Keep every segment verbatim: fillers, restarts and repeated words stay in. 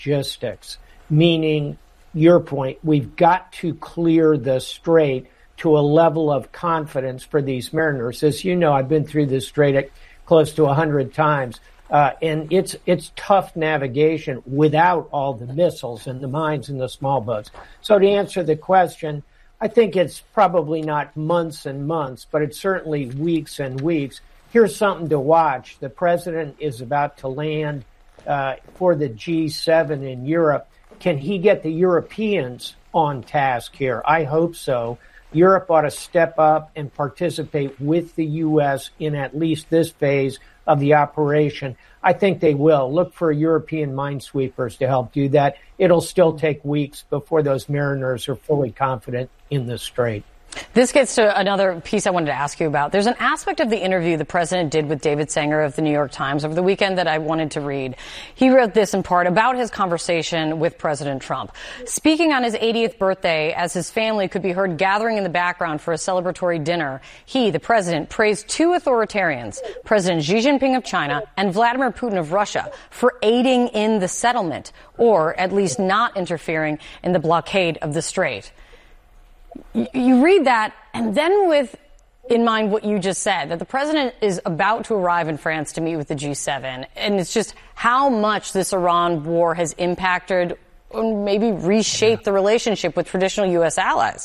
logistics, meaning your point, we've got to clear the strait to a level of confidence for these mariners. As you know, I've been through this strait close to a hundred times. Uh, and it's it's tough navigation without all the missiles and the mines and the small boats. So to answer the question, I think it's probably not months and months, but it's certainly weeks and weeks. Here's something to watch. The president is about to land uh, for the G seven in Europe. Can he get the Europeans on task here? I hope so. Europe ought to step up and participate with the U S in at least this phase of the operation. I think they will. Look for European minesweepers to help do that. It'll still take weeks before those mariners are fully confident in the strait. This gets to another piece I wanted to ask you about. There's an aspect of the interview the president did with David Sanger of the New York Times over the weekend that I wanted to read. He wrote this in part about his conversation with President Trump. Speaking on his eightieth birthday, as his family could be heard gathering in the background for a celebratory dinner, he, the president, praised two authoritarians, President Xi Jinping of China and Vladimir Putin of Russia, for aiding in the settlement, or at least not interfering in the blockade of the strait. You read that, and then with in mind what you just said, that the president is about to arrive in France to meet with the G seven, and it's just how much this Iran war has impacted or maybe reshaped the relationship with traditional U S allies.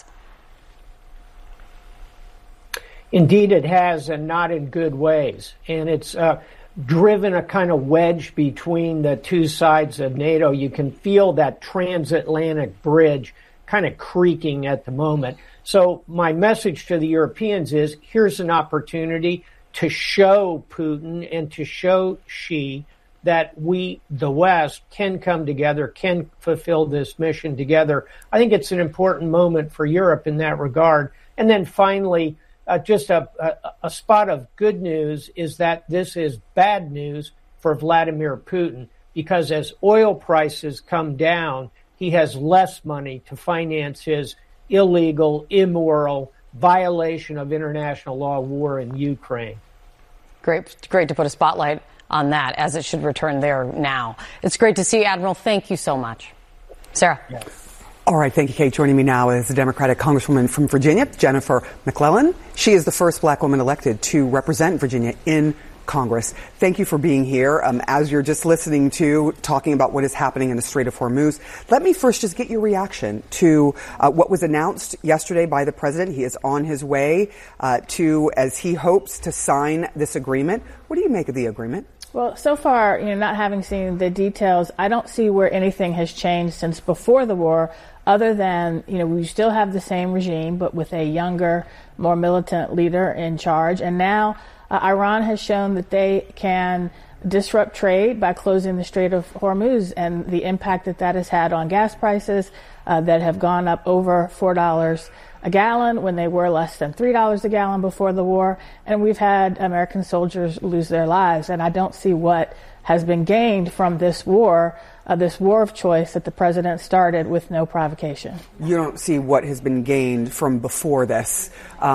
Indeed, it has, and not in good ways. And it's uh, driven a kind of wedge between the two sides of NATO. You can feel that transatlantic bridge kind of creaking at the moment. So my message to the Europeans is, here's an opportunity to show Putin and to show Xi that we, the West, can come together, can fulfill this mission together. I think it's an important moment for Europe in that regard. And then finally, uh, just a, a, a spot of good news is that this is bad news for Vladimir Putin, because as oil prices come down, he has less money to finance his illegal, immoral violation of international law war in Ukraine. Great, great to put a spotlight on that, as it should return there now. It's great to see, Admiral. Thank you so much. Sarah. Yes. All right. Thank you, Kate. Joining me now is the Democratic Congresswoman from Virginia, Jennifer McClellan. She is the first black woman elected to represent Virginia in Congress. Thank you for being here. Um, as you're just listening to, talking about what is happening in the Strait of Hormuz, let me first just get your reaction to uh, what was announced yesterday by the president. He is on his way uh, to, as he hopes, to sign this agreement. What do you make of the agreement? Well, so far, you know, not having seen the details, I don't see where anything has changed since before the war, other than, you know, we still have the same regime, but with a younger, more militant leader in charge. And now Uh, Iran has shown that they can disrupt trade by closing the Strait of Hormuz, and the impact that that has had on gas prices uh, that have gone up over four dollars a gallon when they were less than three dollars a gallon before the war. And we've had American soldiers lose their lives. And I don't see what has been gained from this war, uh, this war of choice that the president started with no provocation. You don't see what has been gained from before this,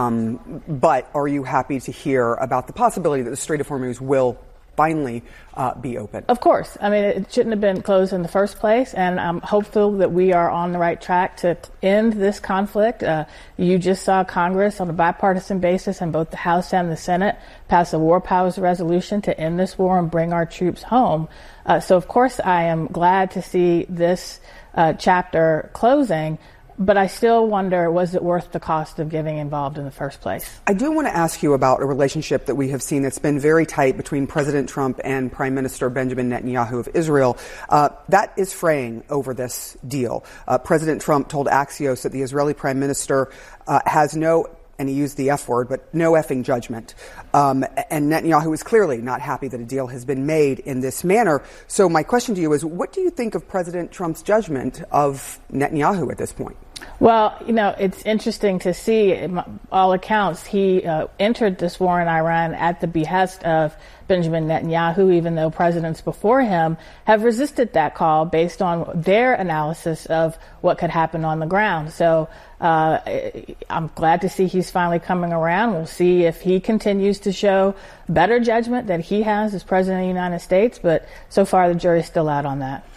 um, but are you happy to hear about the possibility that the Strait of Hormuz will finally uh, be open? Of course. I mean, it shouldn't have been closed in the first place, and I'm hopeful that we are on the right track to end this conflict. Uh, you just saw Congress on a bipartisan basis in both the House and the Senate pass a war powers resolution to end this war and bring our troops home. Uh, so, of course, I am glad to see this uh, chapter closing. But I still wonder, was it worth the cost of getting involved in the first place? I do want to ask you about a relationship that we have seen that's been very tight between President Trump and Prime Minister Benjamin Netanyahu of Israel. Uh, that is fraying over this deal. Uh, President Trump told Axios that the Israeli Prime Minister uh, has no, and he used the F word, but no effing judgment. Um, and Netanyahu is clearly not happy that a deal has been made in this manner. So my question to you is, what do you think of President Trump's judgment of Netanyahu at this point? Well, you know, it's interesting to see, all accounts, he uh, entered this war in Iran at the behest of Benjamin Netanyahu, even though presidents before him have resisted that call based on their analysis of what could happen on the ground. So uh, I'm glad to see he's finally coming around. We'll see if he continues to show better judgment than he has as president of the United States. But so far, the jury's still out on that.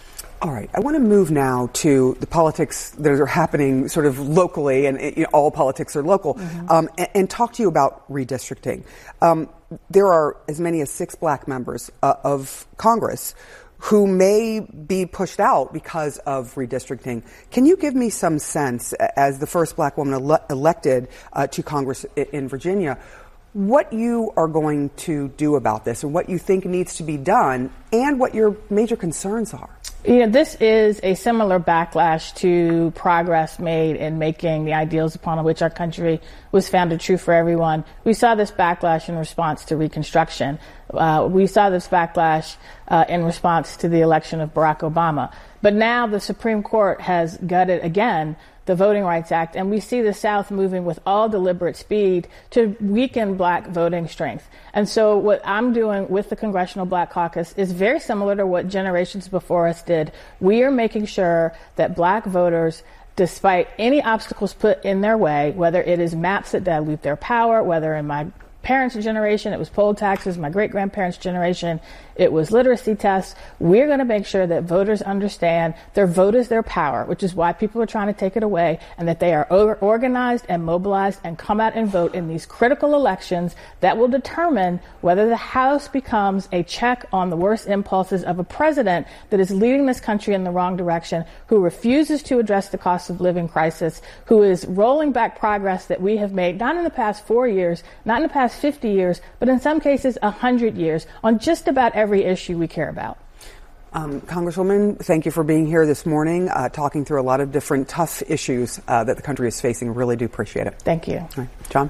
All right. I want to move now to the politics that are happening sort of locally, and you know, all politics are local, mm-hmm. um, and, and talk to you about redistricting. Um, there are as many as six black members uh, of Congress who may be pushed out because of redistricting. Can you give me some sense, as the first black woman ele- elected uh, to Congress in Virginia, what you are going to do about this and what you think needs to be done and what your major concerns are? You know, this is a similar backlash to progress made in making the ideals upon which our country was founded true for everyone. We saw this backlash in response to Reconstruction. Uh, we saw this backlash uh, in response to the election of Barack Obama. But now the Supreme Court has gutted again the Voting Rights Act, and we see the South moving with all deliberate speed to weaken black voting strength. And so what I'm doing with the Congressional Black Caucus is very similar to what generations before us did. We are making sure that black voters, despite any obstacles put in their way, whether it is maps that dilute their power, whether in my parents' generation it was poll taxes, my great-grandparents' generation it was literacy tests, we're going to make sure that voters understand their vote is their power, which is why people are trying to take it away, and that they are organized and mobilized and come out and vote in these critical elections that will determine whether the House becomes a check on the worst impulses of a president that is leading this country in the wrong direction, who refuses to address the cost of living crisis, who is rolling back progress that we have made, not in the past four years, not in the past fifty years, but in some cases one hundred years, on just about every every issue we care about. Um, Congresswoman, thank you for being here this morning, uh, talking through a lot of different tough issues uh, that the country is facing. Really do appreciate it. Thank you. All right. John?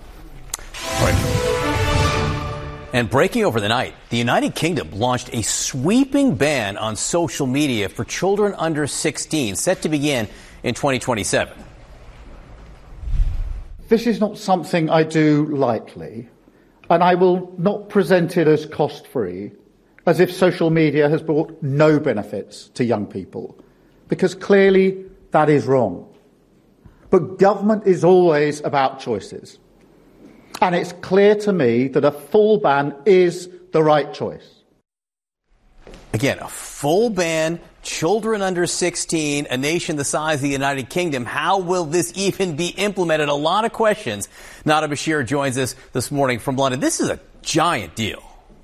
All right. And breaking over the night, the United Kingdom launched a sweeping ban on social media for children under sixteen, set to begin in twenty twenty-seven. This is not something I do lightly. And I will not present it as cost-free, as if social media has brought no benefits to young people, because clearly that is wrong. But government is always about choices. And it's clear to me that a full ban is the right choice. Again, a full ban, children under sixteen, a nation the size of the United Kingdom. How will this even be implemented? A lot of questions. Nada Bashir joins us this morning from London. This is a giant deal.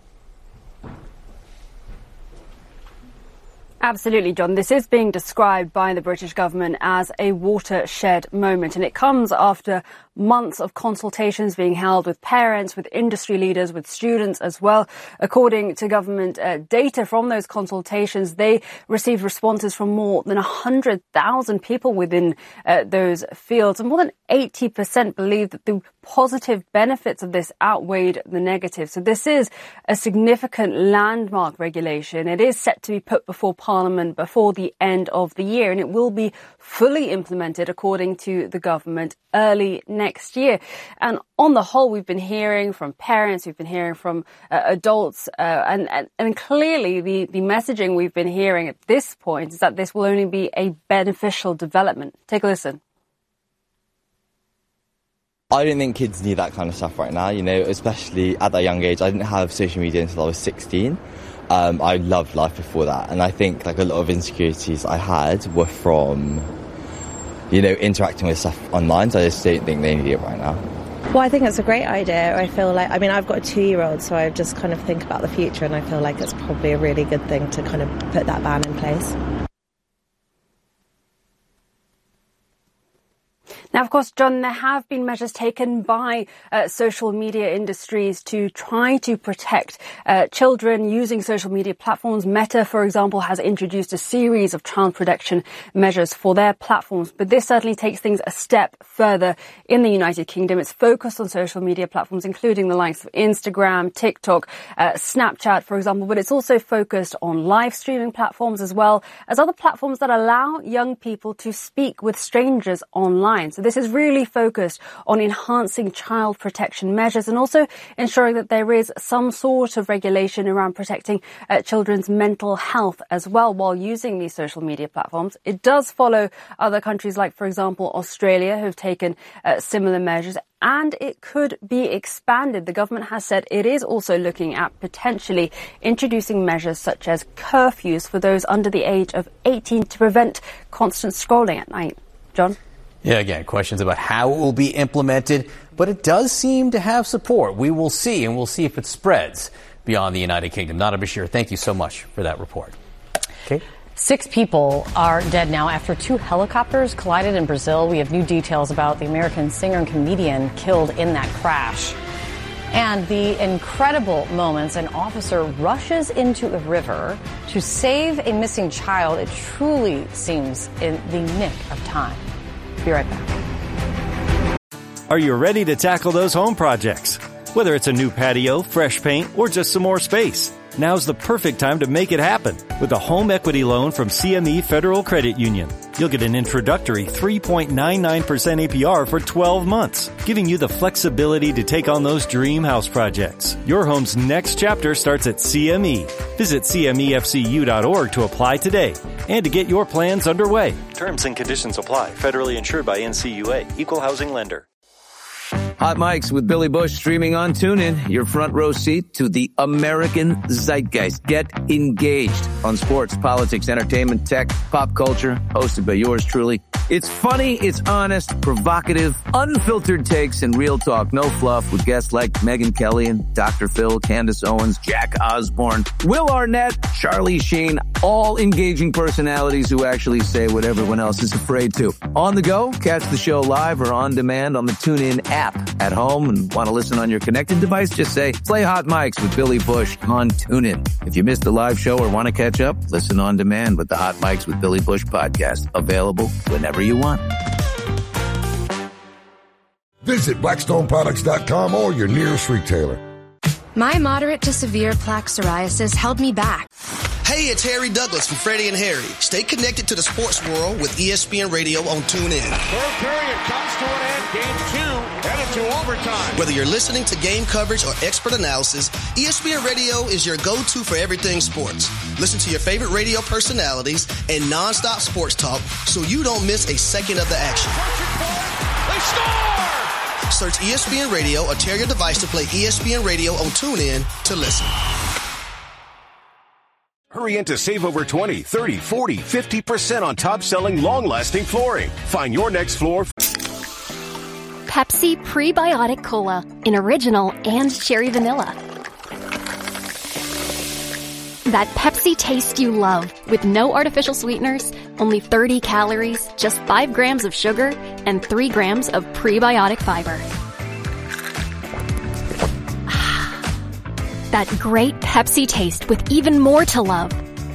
Absolutely, John. This is being described by the British government as a watershed moment, and it comes after months of consultations being held with parents, with industry leaders, with students as well. According to government uh, data from those consultations, they received responses from more than one hundred thousand people within uh, those fields, and more than eighty percent believe that the positive benefits of this outweighed the negative. So this is a significant landmark regulation. It is set to be put before Parliament before the end of the year, and it will be fully implemented, according to the government, early next year. And on the whole, we've been hearing from parents, we've been hearing from uh, adults, uh, and, and, and clearly the, the messaging we've been hearing at this point is that this will only be a beneficial development. Take a listen. I don't think kids need that kind of stuff right now, you know, especially at that young age. I didn't have social media until I was sixteen. Um, I loved life before that. And I think like a lot of insecurities I had were from, you know, interacting with stuff online. So I just don't think they need it right now. Well, I think it's a great idea. I feel like, I mean, I've got a two-year-old, so I just kind of think about the future, and I feel like it's probably a really good thing to kind of put that ban in place. Now, of course, John, there have been measures taken by uh, social media industries to try to protect uh, children using social media platforms. Meta, for example, has introduced a series of child protection measures for their platforms. But this certainly takes things a step further in the United Kingdom. It's focused on social media platforms, including the likes of Instagram, TikTok, uh, Snapchat, for example. But it's also focused on live streaming platforms as well as other platforms that allow young people to speak with strangers online. So this is really focused on enhancing child protection measures and also ensuring that there is some sort of regulation around protecting uh, children's mental health as well while using these social media platforms. It does follow other countries like, for example, Australia, who've taken uh, similar measures, and it could be expanded. The government has said it is also looking at potentially introducing measures such as curfews for those under the age of eighteen to prevent constant scrolling at night. John? Yeah, again, questions about how it will be implemented, but it does seem to have support. We will see, and we'll see if it spreads beyond the United Kingdom. Nada Bashir, thank you so much for that report. Okay. Six people are dead now after two helicopters collided in Brazil. We have new details about the American singer and comedian killed in that crash. And the incredible moments an officer rushes into a river to save a missing child. It truly seems in the nick of time. Be right back. Are you ready to tackle those home projects? Whether it's a new patio, fresh paint, or just some more space, now's the perfect time to make it happen with a home equity loan from C M E Federal Credit Union. You'll get an introductory three point nine nine percent A P R for twelve months, giving you the flexibility to take on those dream house projects. Your home's next chapter starts at C M E. Visit C M E F C U dot org to apply today and to get your plans underway. Terms and conditions apply. Federally insured by N C U A. Equal housing lender. Hot Mics with Billy Bush streaming on TuneIn, your front row seat to the American zeitgeist. Get engaged on sports, politics, entertainment, tech, pop culture, hosted by yours truly. It's funny, it's honest, provocative, unfiltered takes, and real talk. No fluff with guests like Megyn Kelly and Doctor Phil, Candace Owens, Jack Osborne, Will Arnett, Charlie Sheen, all engaging personalities who actually say what everyone else is afraid to. On the go, catch the show live or on demand on the TuneIn app. At home and want to listen on your connected device, just say, play Hot Mics with Billy Bush on TuneIn. If you missed the live show or want to catch up, listen on demand with the Hot Mics with Billy Bush podcast. Available whenever you want. Visit Blackstone Products dot com or your nearest retailer. My moderate to severe plaque psoriasis held me back. Hey, it's Harry Douglas from Freddie and Harry. Stay connected to the sports world with E S P N Radio on TuneIn. Third period comes to an end. Game two headed to overtime. Whether you're listening to game coverage or expert analysis, E S P N Radio is your go-to for everything sports. Listen to your favorite radio personalities and nonstop sports talk so you don't miss a second of the action. They score! Search E S P N Radio or tear your device to play E S P N Radio on TuneIn to listen. Hurry in to save over twenty, thirty, forty, fifty percent on top-selling, long-lasting flooring. Find your next floor. Pepsi Prebiotic Cola in original and cherry vanilla. That Pepsi taste you love with no artificial sweeteners, only thirty calories, just five grams of sugar, and three grams of prebiotic fiber. That great Pepsi taste with even more to love.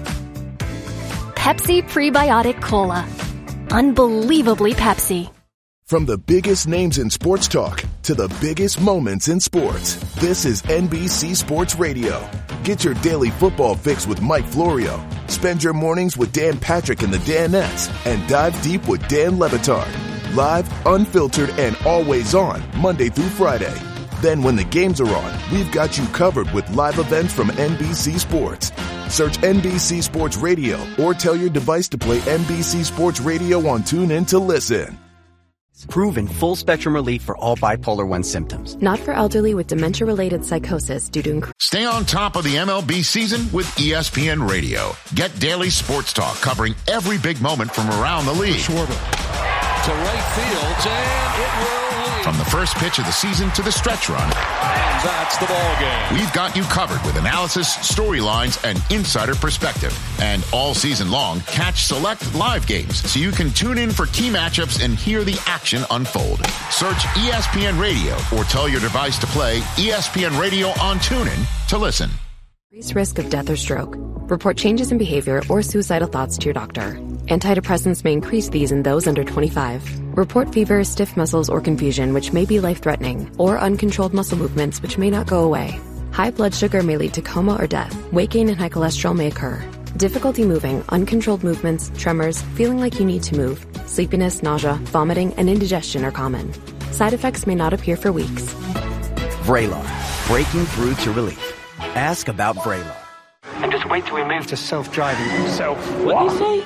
Pepsi Prebiotic Cola. Unbelievably Pepsi. From the biggest names in sports talk to the biggest moments in sports, this is N B C Sports Radio. Get your daily football fix with Mike Florio. Spend your mornings with Dan Patrick and the Danettes and dive deep with Dan Le Batard. Live, unfiltered, and always on Monday through Friday. Then when the games are on, we've got you covered with live events from N B C Sports. Search N B C Sports Radio or tell your device to play N B C Sports Radio on TuneIn to listen. Proven full-spectrum relief for all bipolar one symptoms. Not for elderly with dementia-related psychosis due to... Inc- Stay on top of the M L B season with E S P N Radio. Get daily sports talk covering every big moment from around the league. Schwarber to right field, and it will lead. From the first pitch of the season to the stretch run. And that's the ball game. We've got you covered with analysis, storylines, and insider perspective. And all season long, catch select live games so you can tune in for key matchups and hear the action unfold. Search E S P N Radio or tell your device to play E S P N Radio on TuneIn to listen. Increased risk of death or stroke. Report changes in behavior or suicidal thoughts to your doctor. Antidepressants may increase these in those under twenty-five. Report fever, stiff muscles, or confusion, which may be life-threatening, or uncontrolled muscle movements, which may not go away. High blood sugar may lead to coma or death. Weight gain and high cholesterol may occur. Difficulty moving, uncontrolled movements, tremors, feeling like you need to move, Sleepiness, nausea, vomiting, and indigestion are common. Side effects may not appear for weeks. Vraylar, breaking through to relief. Ask about Vraylar. And just wait till we move to self-driving. Self what? What do you say?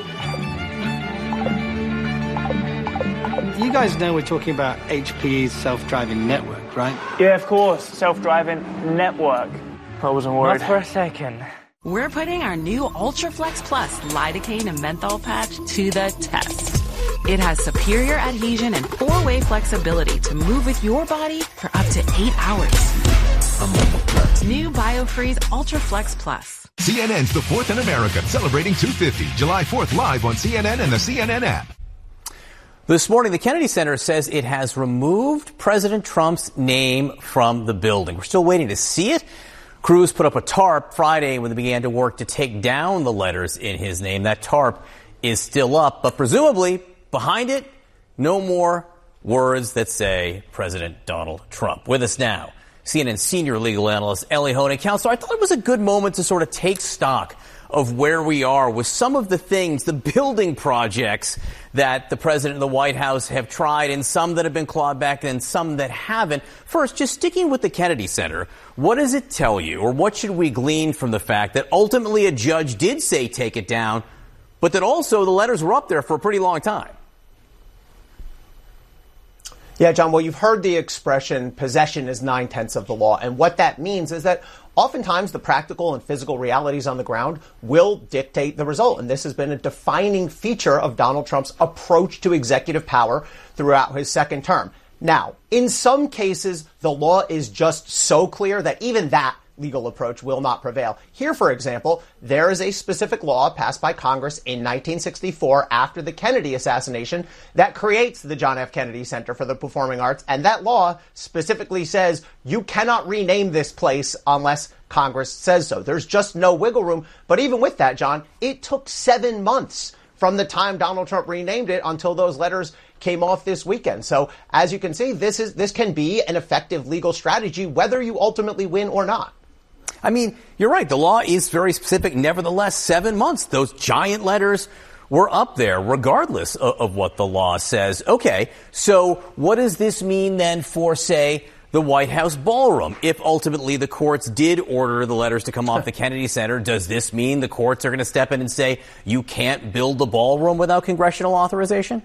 You guys know we're talking about H P E's self-driving network, right? Yeah, of course. Self-driving network. I wasn't worried. Not for a second. We're putting our new Ultraflex Plus lidocaine and menthol patch to the test. It has superior adhesion and four-way flexibility to move with your body for up to eight hours. New BioFreeze Ultraflex Plus. C N N's The Fourth in America, celebrating two fifty, July fourth, live on C N N and the C N N app. This morning, the Kennedy Center says it has removed President Trump's name from the building. We're still waiting to see it. Crews put up a tarp Friday when they began to work to take down the letters in his name. That tarp is still up, but presumably behind it, no more words that say President Donald Trump. With us now, C N N senior legal analyst Elie Honig. Counselor, I thought it was a good moment to sort of take stock of where we are with some of the things, the building projects that the president and the White House have tried, and some that have been clawed back and some that haven't. First, just sticking with the Kennedy Center, what does it tell you, or what should we glean from the fact that ultimately a judge did say take it down, but that also the letters were up there for a pretty long time? Yeah, John, well, you've heard the expression possession is nine-tenths of the law. And what that means is that oftentimes the practical and physical realities on the ground will dictate the result. And this has been a defining feature of Donald Trump's approach to executive power throughout his second term. Now, in some cases, the law is just so clear that even that legal approach will not prevail. Here, for example, there is a specific law passed by Congress in nineteen sixty-four after the Kennedy assassination that creates the John F. Kennedy Center for the Performing Arts. And that law specifically says you cannot rename this place unless Congress says so. There's just no wiggle room. But even with that, John, it took seven months from the time Donald Trump renamed it until those letters came off this weekend. So as you can see, this is this can be an effective legal strategy, whether you ultimately win or not. I mean, you're right. The law is very specific. Nevertheless, seven months, those giant letters were up there regardless of, of what the law says. Okay, so what does this mean then for, say, the White House ballroom? If ultimately the courts did order the letters to come off the Kennedy Center, does this mean the courts are going to step in and say you can't build the ballroom without congressional authorization?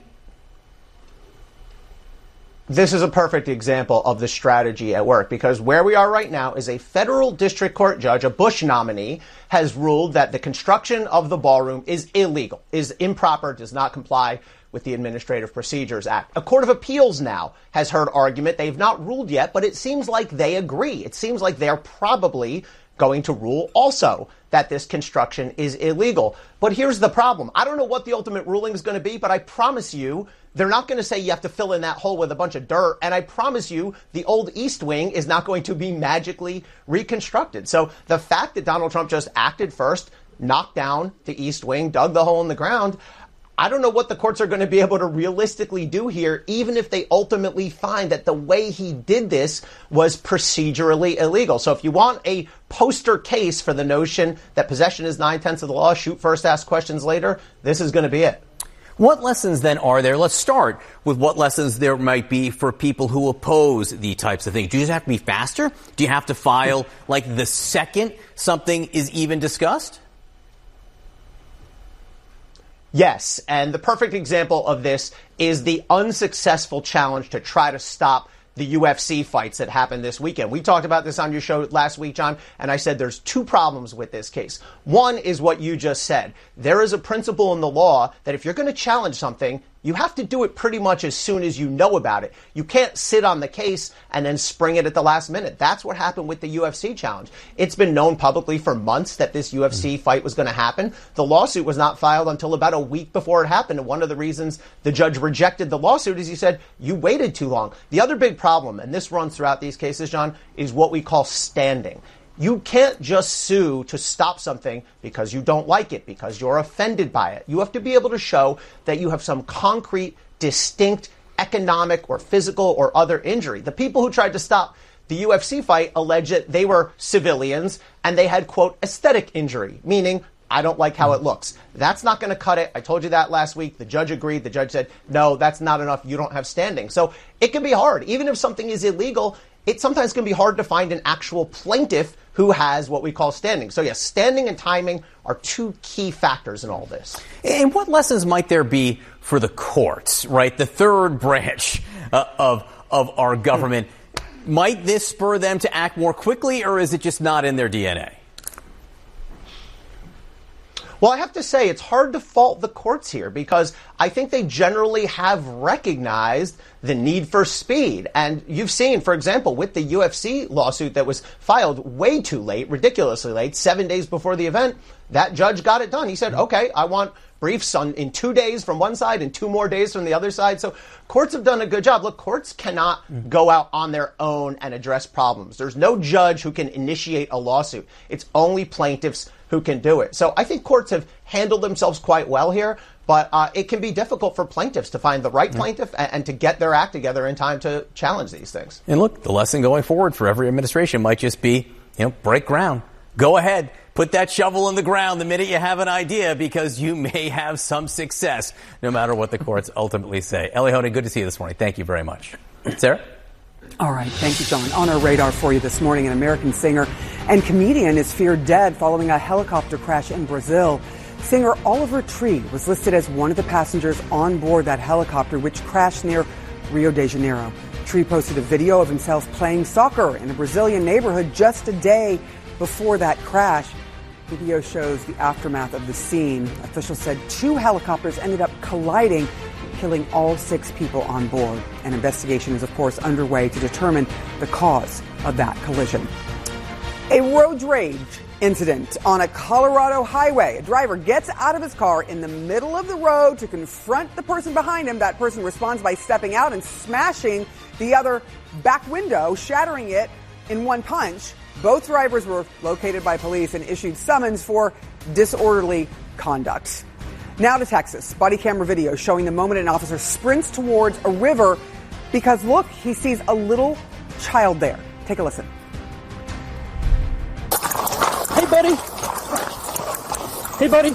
This is a perfect example of the strategy at work, because where we are right now is a federal district court judge, a Bush nominee, has ruled that the construction of the ballroom is illegal, is improper, does not comply with the Administrative Procedures Act. A court of appeals now has heard argument. They've not ruled yet, but it seems like they agree. It seems like they're probably going to rule also that this construction is illegal. But here's the problem. I don't know what the ultimate ruling is going to be, but I promise you they're not going to say you have to fill in that hole with a bunch of dirt. And I promise you the old East Wing is not going to be magically reconstructed. So the fact that Donald Trump just acted first, knocked down the East Wing, dug the hole in the ground, I don't know what the courts are going to be able to realistically do here, even if they ultimately find that the way he did this was procedurally illegal. So if you want a poster case for the notion that possession is nine-tenths of the law, shoot first, ask questions later, this is going to be it. What lessons then are there? Let's start with what lessons there might be for people who oppose the types of things. Do you just have to be faster? Do you have to file like the second something is even discussed? Yes, and the perfect example of this is the unsuccessful challenge to try to stop the U F C fights that happened this weekend. We talked about this on your show last week, John, and I said there's two problems with this case. One is what you just said. There is a principle in the law that if you're going to challenge something, you have to do it pretty much as soon as you know about it. You can't sit on the case and then spring it at the last minute. That's what happened with the U F C challenge. It's been known publicly for months that this U F C fight was going to happen. The lawsuit was not filed until about a week before it happened. And one of the reasons the judge rejected the lawsuit is he said, you waited too long. The other big problem, and this runs throughout these cases, John, is what we call standing. You can't just sue to stop something because you don't like it, because you're offended by it. You have to be able to show that you have some concrete, distinct economic or physical or other injury. The people who tried to stop the U F C fight allege that they were civilians and they had, quote, aesthetic injury, meaning I don't like how it looks. That's not going to cut it. I told you that last week. The judge agreed. The judge said, no, that's not enough. You don't have standing. So it can be hard. Even if something is illegal, it sometimes can be hard to find an actual plaintiff who has what we call standing. So, yes, standing and timing are two key factors in all this. And what lessons might there be for the courts, right? The third branch uh, of of our government. Mm. Might this spur them to act more quickly, or is it just not in their D N A? Well, I have to say, it's hard to fault the courts here because I think they generally have recognized the need for speed. And you've seen, for example, with the U F C lawsuit that was filed way too late, ridiculously late, seven days before the event, that judge got it done. He said, okay, I want briefs on, in two days from one side and two more days from the other side. So courts have done a good job. Look, courts cannot go out on their own and address problems. There's no judge who can initiate a lawsuit. It's only plaintiffs who can do it. So I think courts have handled themselves quite well here, but uh, it can be difficult for plaintiffs to find the right plaintiff and, and to get their act together in time to challenge these things. And look, the lesson going forward for every administration might just be, you know, break ground. Go ahead. Put that shovel in the ground the minute you have an idea, because you may have some success, no matter what the courts ultimately say. Elie Honig, good to see you this morning. Thank you very much. Sarah? All right. Thank you, John. On our radar for you this morning, an American singer and comedian is feared dead following a helicopter crash in Brazil. Singer Oliver Tree was listed as one of the passengers on board that helicopter, which crashed near Rio de Janeiro. Tree posted a video of himself playing soccer in a Brazilian neighborhood just a day before that crash. Video shows the aftermath of the scene. Officials said two helicopters ended up colliding, killing all six people on board. An investigation is, of course, underway to determine the cause of that collision. A road rage incident on a Colorado highway. A driver gets out of his car in the middle of the road to confront the person behind him. That person responds by stepping out and smashing the other back window, shattering it in one punch. Both drivers were located by police and issued summons for disorderly conduct. Now to Texas. Body camera video showing the moment an officer sprints towards a river because, look, he sees a little child there. Take a listen. Hey, buddy. Hey, buddy.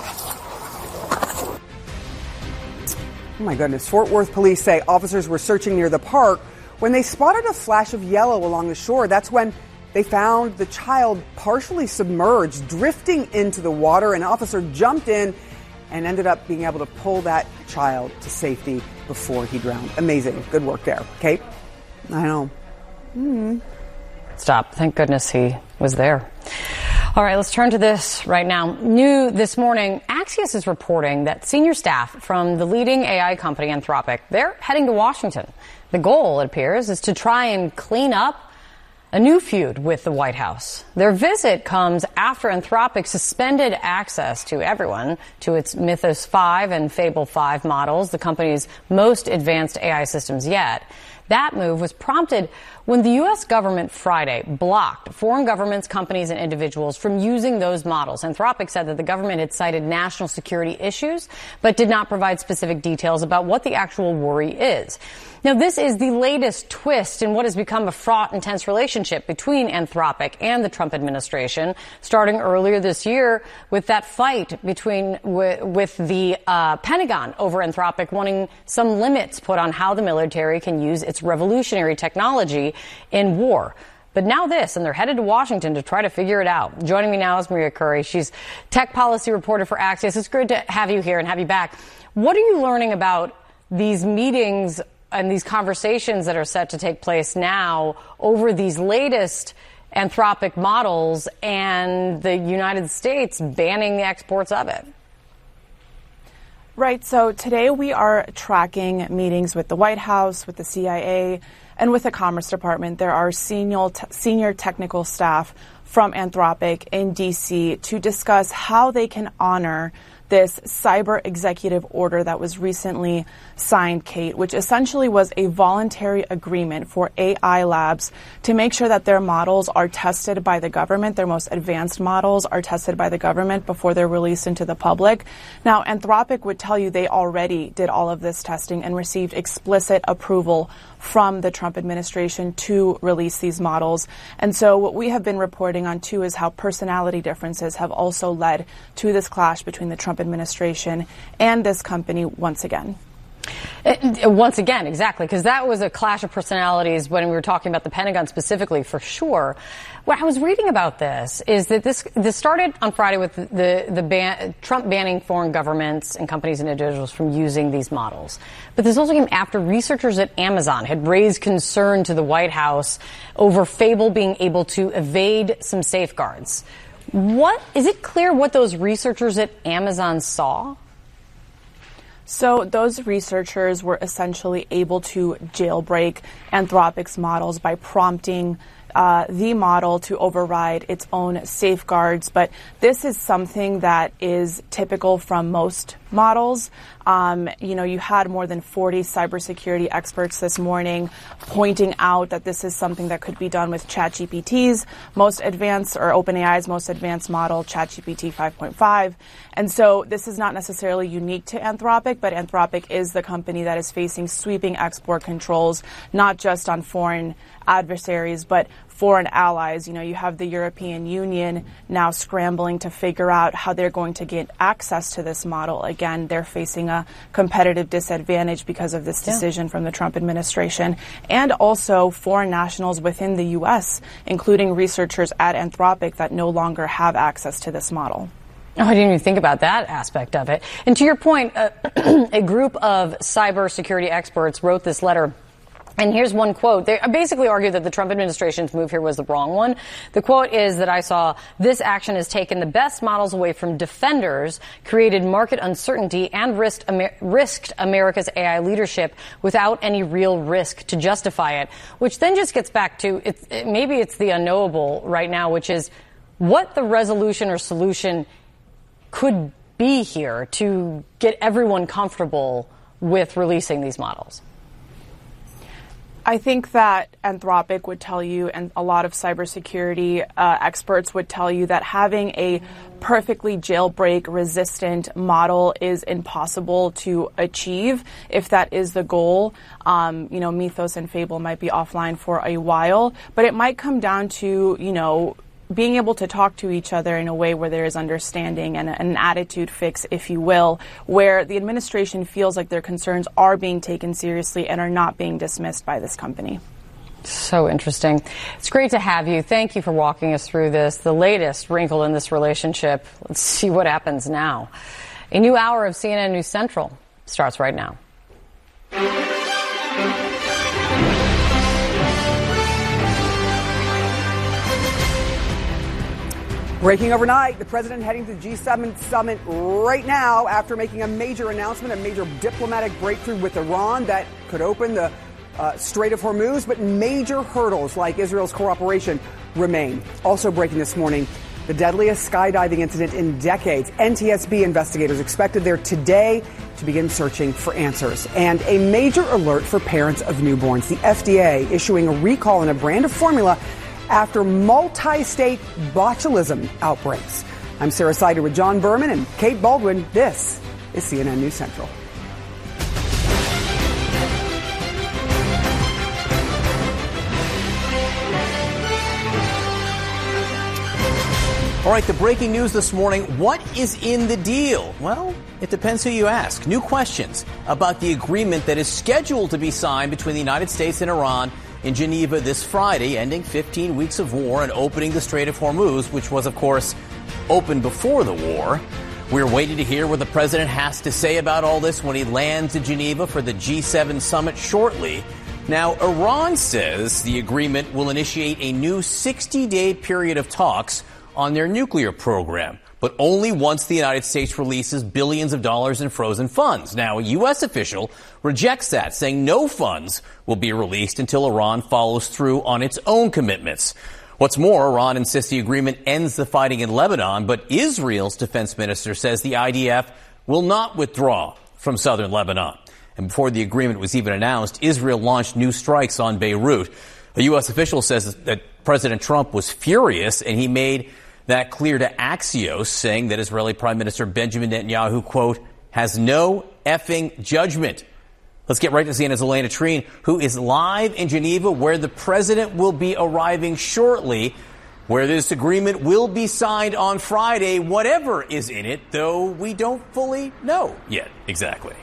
Oh, my goodness. Fort Worth police say officers were searching near the park when they spotted a flash of yellow along the shore. That's when they found the child partially submerged, drifting into the water. An officer jumped in and ended up being able to pull that child to safety before he drowned. Amazing. Good work there. Kate? I know. Mm. Stop. Thank goodness he was there. All right, let's turn to this right now. New this morning, Axios is reporting that senior staff from the leading A I company Anthropic, they're heading to Washington. The goal, it appears, is to try and clean up a new feud with the White House. Their visit comes after Anthropic suspended access to everyone to its Mythos five and Fable five models, the company's most advanced A I systems yet. That move was prompted when the U S government Friday blocked foreign governments, companies, and individuals from using those models. Anthropic said that the government had cited national security issues, but did not provide specific details about what the actual worry is. Now, this is the latest twist in what has become a fraught and tense relationship between Anthropic and the Trump administration, starting earlier this year with that fight between with, with the uh, Pentagon over Anthropic wanting some limits put on how the military can use its revolutionary technology in war. But now this, and they're headed to Washington to try to figure it out. Joining me now is Maria Curry. She's tech policy reporter for Axios. It's good to have you here and have you back. What are you learning about these meetings and these conversations that are set to take place now over these latest Anthropic models and the United States banning the exports of it? Right. So today we are tracking meetings with the White House, with the C I A, and with the Commerce Department. There are senior, te- senior technical staff from Anthropic in D C to discuss how they can honor this cyber executive order that was recently signed, Kate, which essentially was a voluntary agreement for A I labs to make sure that their models are tested by the government, their most advanced models are tested by the government before they're released into the public. Now, Anthropic would tell you they already did all of this testing and received explicit approval from the Trump administration to release these models. And so what we have been reporting on, too, is how personality differences have also led to this clash between the Trump administration and this company once again. Once again, exactly, because that was a clash of personalities when we were talking about the Pentagon specifically, for sure. What I was reading about this is that this this started on Friday with the the ban, Trump banning foreign governments and companies and individuals from using these models. But this also came after researchers at Amazon had raised concern to the White House over Fable being able to evade some safeguards. What is it clear what those researchers at Amazon saw? So those researchers were essentially able to jailbreak Anthropic's models by prompting uh, the model to override its own safeguards. But this is something that is typical from most models. Um, you know, you had more than forty cybersecurity experts this morning pointing out that this is something that could be done with ChatGPT's most advanced, or OpenAI's most advanced model, ChatGPT five point five. And so this is not necessarily unique to Anthropic, but Anthropic is the company that is facing sweeping export controls, not just on foreign adversaries, but foreign allies. You know, you have the European Union now scrambling to figure out how they're going to get access to this model. Again, they're facing a competitive disadvantage because of this decision yeah. from the Trump administration. And also foreign nationals within the U S, including researchers at Anthropic, that no longer have access to this model. Oh, I didn't even think about that aspect of it. And to your point, uh, a group of cybersecurity experts wrote this letter. And here's one quote. They basically argue that the Trump administration's move here was the wrong one. The quote is that I saw, "This action has taken the best models away from defenders, created market uncertainty, and risked, Amer- risked America's A I leadership without any real risk to justify it." Which then just gets back to, it's, it, maybe it's the unknowable right now, which is what the resolution or solution could be here to get everyone comfortable with releasing these models. I think that Anthropic would tell you, and a lot of cybersecurity uh, experts would tell you, that having a perfectly jailbreak-resistant model is impossible to achieve if that is the goal. Um, you know, Mythos and Fable might be offline for a while, but it might come down to, you know, being able to talk to each other in a way where there is understanding and an attitude fix, if you will, where the administration feels like their concerns are being taken seriously and are not being dismissed by this company. So interesting. It's great to have you. Thank you for walking us through this, the latest wrinkle in this relationship. Let's see what happens now. A new hour of C N N News Central starts right now. Breaking overnight, the president heading to the G seven summit right now after making a major announcement, a major diplomatic breakthrough with Iran that could open the uh, Strait of Hormuz, but major hurdles like Israel's cooperation remain. Also breaking this morning, the deadliest skydiving incident in decades. N T S B investigators expected there today to begin searching for answers. And a major alert for parents of newborns. The F D A issuing a recall on a brand of formula after multi-state botulism outbreaks. I'm Sarah Sider with John Berman and Kate Baldwin. This is C N N News Central. All right, the breaking news this morning. What is in the deal? Well, it depends who you ask. New questions about the agreement that is scheduled to be signed between the United States and Iran in Geneva this Friday, ending fifteen weeks of war and opening the Strait of Hormuz, which was, of course, open before the war. We're waiting to hear what the president has to say about all this when he lands in Geneva for the G seven summit shortly. Now, Iran says the agreement will initiate a new sixty-day period of talks on their nuclear program, but only once the United States releases billions of dollars in frozen funds. Now, a U S official rejects that, saying no funds will be released until Iran follows through on its own commitments. What's more, Iran insists the agreement ends the fighting in Lebanon, but Israel's defense minister says the I D F will not withdraw from southern Lebanon. And before the agreement was even announced, Israel launched new strikes on Beirut. A U S official says that President Trump was furious, and he made that clear to Axios, saying that Israeli Prime Minister Benjamin Netanyahu, quote, has no effing judgment. Let's get right to C N N's Elena Treen, who is live in Geneva, where the president will be arriving shortly, where this agreement will be signed on Friday, whatever is in it, though we don't fully know yet exactly.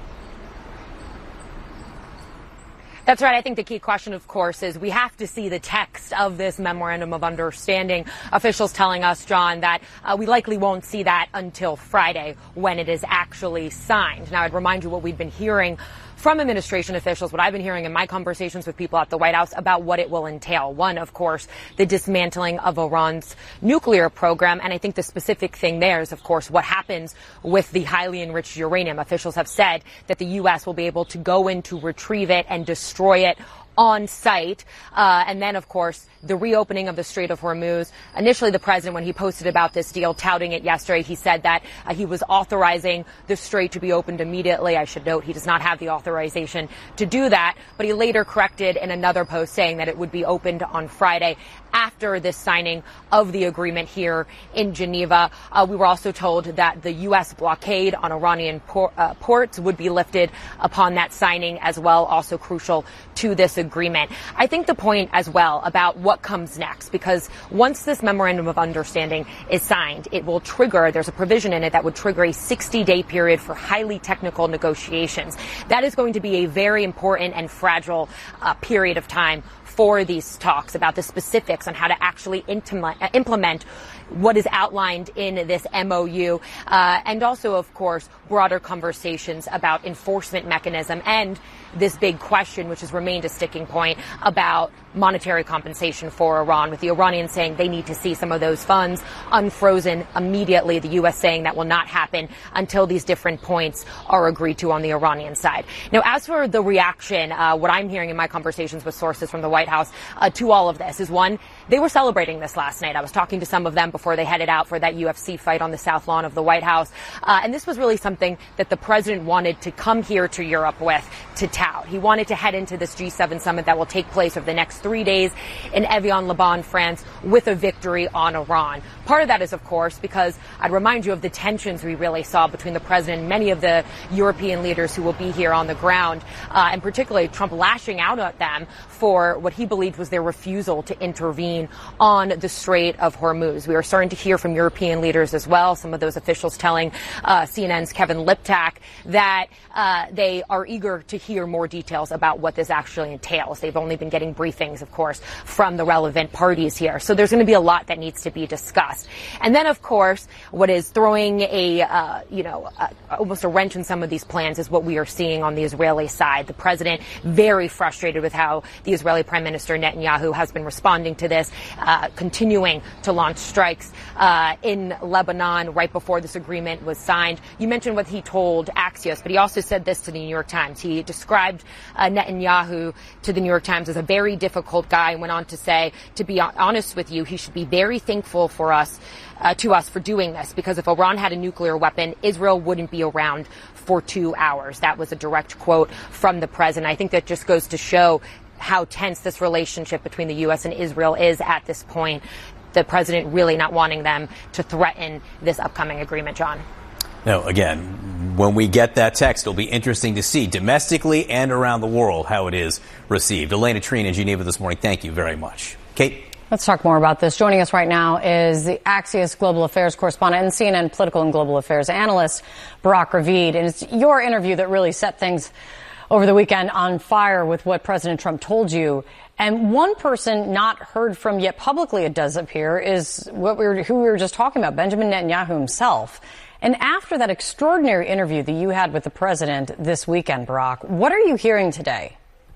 That's right. I think the key question, of course, is we have to see the text of this memorandum of understanding. Officials telling us, John, that uh, we likely won't see that until Friday when it is actually signed. Now, I'd remind you what we've been hearing from administration officials, what I've been hearing in my conversations with people at the White House about what it will entail. One, of course, the dismantling of Iran's nuclear program. And I think the specific thing there is, of course, what happens with the highly enriched uranium. Officials have said that the U S will be able to go in to retrieve it and destroy it on site. Uh, and then, of course, the reopening of the Strait of Hormuz. Initially, the president, when he posted about this deal, touting it yesterday, he said that uh, he was authorizing the strait to be opened immediately. I should note he does not have the authorization to do that, but he later corrected in another post saying that it would be opened on Friday after this signing of the agreement here in Geneva. Uh, we were also told that the U S blockade on Iranian por- uh, ports would be lifted upon that signing as well, also crucial to this agreement. I think the point as well about what comes next, because once this memorandum of understanding is signed, it will trigger, there's a provision in it that would trigger a sixty-day period for highly technical negotiations. That is going to be a very important and fragile uh, period of time for these talks about the specifics on how to actually implement what is outlined in this M O U, uh, and also, of course, broader conversations about enforcement mechanism and this big question, which has remained a sticking point, about monetary compensation for Iran, with the Iranians saying they need to see some of those funds unfrozen immediately, the U S saying that will not happen until these different points are agreed to on the Iranian side. Now, as for the reaction, uh, what I'm hearing in my conversations with sources from the White House uh, to all of this is, one, they were celebrating this last night. I was talking to some of them before they headed out for that U F C fight on the South Lawn of the White House. Uh, and this was really something that the president wanted to come here to Europe with, to tout. He wanted to head into this G seven summit that will take place over the next three days in Evian-le-Bain, France, with a victory on Iran. Part of that is, of course, because I'd remind you of the tensions we really saw between the president and many of the European leaders who will be here on the ground, uh, and particularly Trump lashing out at them for what he believed was their refusal to intervene on the Strait of Hormuz. We are starting to hear from European leaders as well, some of those officials telling uh, C N N's Kevin Liptak that uh, they are eager to hear more details about what this actually entails. They've only been getting briefings, of course, from the relevant parties here. So there's going to be a lot that needs to be discussed. And then, of course, what is throwing a, uh, you know, uh, almost a wrench in some of these plans is what we are seeing on the Israeli side. The president very frustrated with how the Israeli Prime Minister Netanyahu has been responding to this, uh, continuing to launch strikes uh, in Lebanon right before this agreement was signed. You mentioned what he told Axios, but he also said this to the New York Times. He described uh, Netanyahu to the New York Times as a very difficult guy and went on to say, to be honest with you, he should be very thankful for us, uh, to us for doing this, because if Iran had a nuclear weapon, Israel wouldn't be around for two hours. That was a direct quote from the president. I think that just goes to show how tense this relationship between the U S and Israel is at this point. The president really not wanting them to threaten this upcoming agreement, John. No, again, when we get that text, it'll be interesting to see domestically and around the world how it is received. Elena Treen in Geneva this morning, thank you very much. Kate? Let's talk more about this. Joining us right now is the Axios Global Affairs correspondent and C N N political and global affairs analyst, Barak Ravid. And it's your interview that really set things over the weekend on fire with what President Trump told you. And one person not heard from yet publicly, it does appear, is what we were, who we were just talking about, Benjamin Netanyahu himself. And after that extraordinary interview that you had with the president this weekend, Barak, what are you hearing today?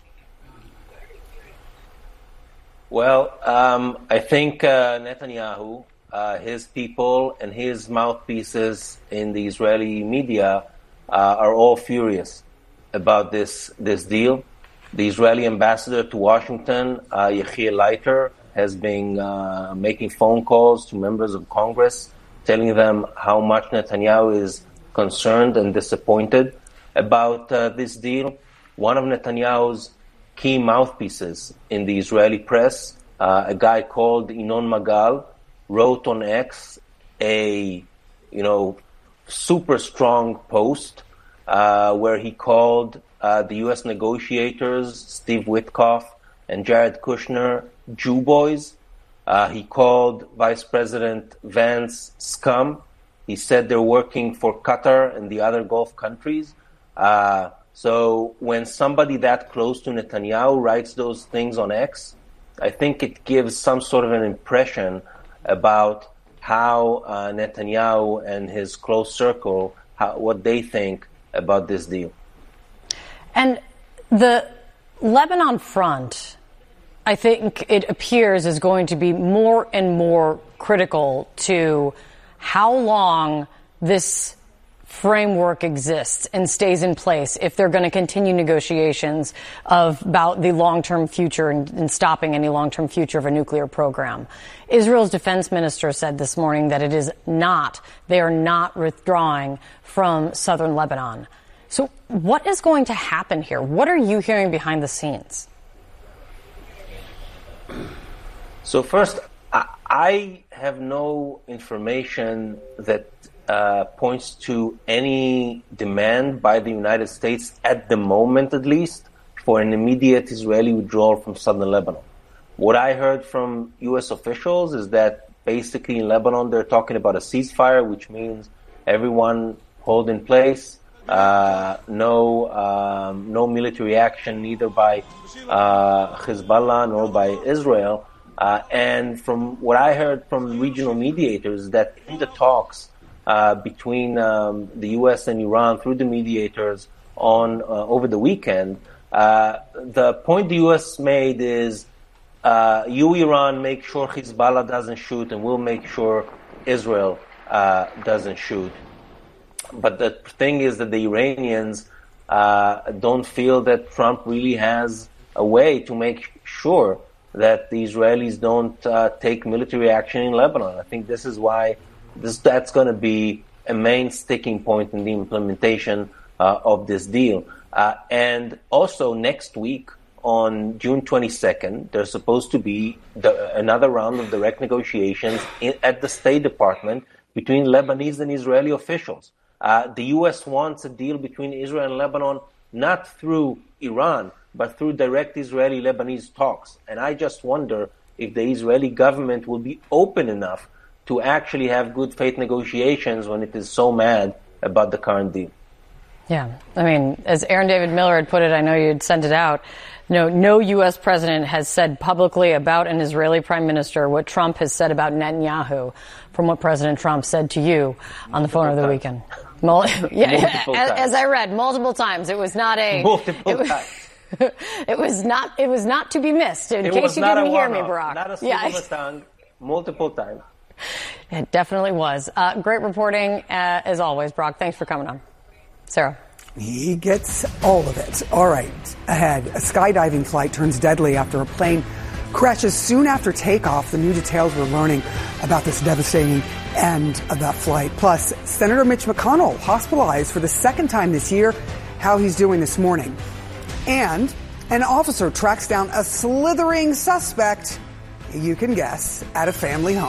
Well, um, I think uh, Netanyahu, uh, his people, and his mouthpieces in the Israeli media uh, are all furious about this this deal. The Israeli ambassador to Washington, uh, Yechiel Leiter, has been uh, making phone calls to members of Congress, telling them how much Netanyahu is concerned and disappointed about uh, this deal. One of Netanyahu's key mouthpieces in the Israeli press, uh, a guy called Inoon Magal, wrote on X a, you know, super strong post uh, where he called uh, the U S negotiators, Steve Witkoff and Jared Kushner, Jew boys. Uh, he called Vice President Vance scum. He said they're working for Qatar and the other Gulf countries. Uh, so when somebody that close to Netanyahu writes those things on X, I think it gives some sort of an impression about how uh, Netanyahu and his close circle, how, what they think about this deal. And the Lebanon front, I think it appears, is going to be more and more critical to how long this framework exists and stays in place if they're going to continue negotiations of about the long-term future and, and stopping any long-term future of a nuclear program. Israel's defense minister said this morning that it is not, they are not withdrawing from southern Lebanon. So what is going to happen here? What are you hearing behind the scenes? So first, I, I have no information that uh, points to any demand by the United States, at the moment at least, for an immediate Israeli withdrawal from southern Lebanon. What I heard from U S officials is that basically in Lebanon they're talking about a ceasefire, which means everyone hold in place, uh, no um, no military action neither by uh, Hezbollah nor by Israel. Uh, and from what I heard from regional mediators, that in the talks uh, between um, the U S and Iran through the mediators on uh, over the weekend, uh, the point the U S made is, uh, you, Iran, make sure Hezbollah doesn't shoot, and we'll make sure Israel uh, doesn't shoot. But the thing is that the Iranians uh, don't feel that Trump really has a way to make sure that the Israelis don't uh, take military action in Lebanon. I think this is why this, that's going to be a main sticking point in the implementation uh, of this deal. Uh, and also next week, on June twenty-second, there's supposed to be the, another round of direct negotiations in, at the State Department between Lebanese and Israeli officials. Uh, the U S wants a deal between Israel and Lebanon, not through Iran, but through direct Israeli-Lebanese talks. And I just wonder if the Israeli government will be open enough to actually have good faith negotiations when it is so mad about the current deal. Yeah. I mean, as Aaron David Miller had put it, I know you'd sent it out, no, no U S president has said publicly about an Israeli prime minister what Trump has said about Netanyahu, from what President Trump said to you on the phone over the weekend. Mul- yeah, as, as I read, multiple times. It was not a... Multiple it was, times. It was not. It was not to be missed. In it case you didn't hear me, off, Barak. Not a slip yeah. of a tongue. Multiple times. It definitely was. Uh, great reporting uh, as always, Barak. Thanks for coming on, Sarah. He gets all of it. All right. Ahead, a skydiving flight turns deadly after a plane crashes soon after takeoff. The new details we're learning about this devastating end of that flight. Plus, Senator Mitch McConnell hospitalized for the second time this year. How he's doing this morning. And an officer tracks down a slithering suspect, you can guess, at a family home.